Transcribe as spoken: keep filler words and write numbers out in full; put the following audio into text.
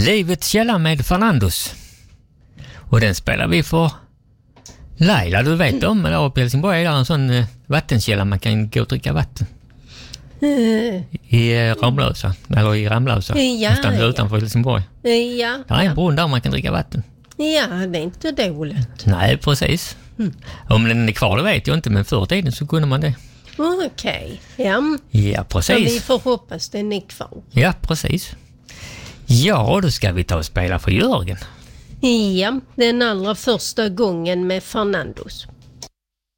Livets källa med Fernandos. Och den spelar vi för Laila. Du vet mm. om, eller uppe i Helsingborg är det en sån eh, vattenkälla man kan gå och dricka vatten. Mm. I eh, Ramlösa, eller i Ramlösa. Ja, nästan ja. utanför Helsingborg. Ja. Det är en brunn där man kan dricka vatten. Ja, det är inte dåligt. Nej, precis. Mm. Om den är kvar, det vet jag inte, men förr tiden så kunde man det. Okej, okay. ja. Ja, precis. Så vi får hoppas den är kvar. Ja, precis. Ja, då ska vi ta och spela för Jörgen. Ja, den allra första gången med Fernandos.